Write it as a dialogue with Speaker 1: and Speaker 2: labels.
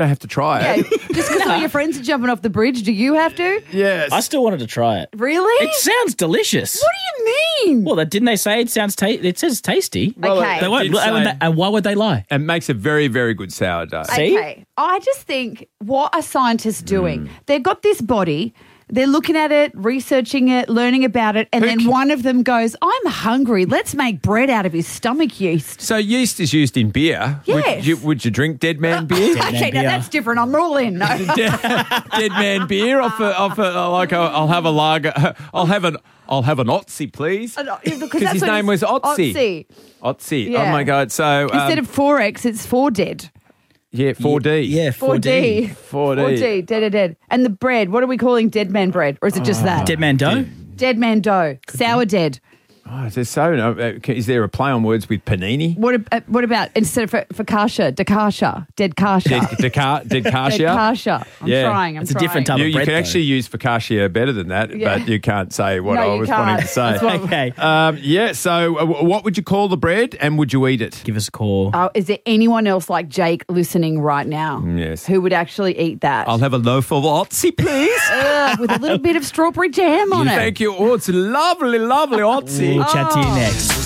Speaker 1: I have to try
Speaker 2: Yeah,
Speaker 1: it.
Speaker 2: just because all your friends are jumping off the bridge, do you have to?
Speaker 1: Yes.
Speaker 3: I still wanted to try it.
Speaker 2: Really?
Speaker 3: It sounds delicious.
Speaker 2: What do you mean?
Speaker 3: Well, didn't they say it sounds? It says tasty.
Speaker 2: Okay.
Speaker 3: They won't.
Speaker 1: did say-
Speaker 3: And why would they lie?
Speaker 1: It makes a very, very good sourdough.
Speaker 3: See?
Speaker 2: Okay. I just think, what are scientists doing?
Speaker 1: Hmm.
Speaker 2: They've got this body. They're looking at it, researching it, learning about it, and then one of them goes, I'm hungry. Let's make bread out of his stomach yeast.
Speaker 1: So yeast is used in beer.
Speaker 2: Yes.
Speaker 1: Would you drink Dead Man beer?
Speaker 2: Okay, now
Speaker 3: beer.
Speaker 2: that's different. I'm all in. No.
Speaker 1: Dead Man beer off I'll have a lager. I'll have an Otzi, please.
Speaker 2: Because
Speaker 1: his name was Otzi.
Speaker 2: Otzi.
Speaker 1: Otzi.
Speaker 2: Yeah.
Speaker 1: Oh my God. So
Speaker 2: Instead of 4X, it's 4 dead.
Speaker 1: yeah, 4D.
Speaker 3: Yeah,
Speaker 2: 4D.
Speaker 1: 4D.
Speaker 2: Dead. And the bread, what are we calling dead man bread? Or is it just that?
Speaker 3: Dead man dough.
Speaker 2: Dead man dough. Sour dead.
Speaker 1: Oh, is there a play on words with panini?
Speaker 2: What about, instead of focaccia, decasha, dead kasha?
Speaker 1: Dead
Speaker 2: Dead
Speaker 1: kasha.
Speaker 2: kasha. I'm
Speaker 1: Yeah.
Speaker 2: trying.
Speaker 3: It's a different type
Speaker 1: You
Speaker 3: of bread.
Speaker 1: can
Speaker 3: though.
Speaker 1: actually use focaccia better than that,
Speaker 2: Yeah.
Speaker 1: but you can't say what
Speaker 2: No,
Speaker 1: I
Speaker 2: you
Speaker 1: was
Speaker 2: can't.
Speaker 1: wanting to say.
Speaker 2: That's what-
Speaker 3: Okay.
Speaker 1: Yeah, so what would you call the bread and would you eat it?
Speaker 3: Give us a call.
Speaker 2: Oh, is there anyone else like Jake listening right now?
Speaker 1: Yes.
Speaker 2: Who would actually eat that?
Speaker 1: I'll have a loaf of Otzi, please.
Speaker 2: With a little bit of strawberry jam on it.
Speaker 1: Thank you. Oh, it's lovely, lovely Otzi.
Speaker 3: We'll chat to you next.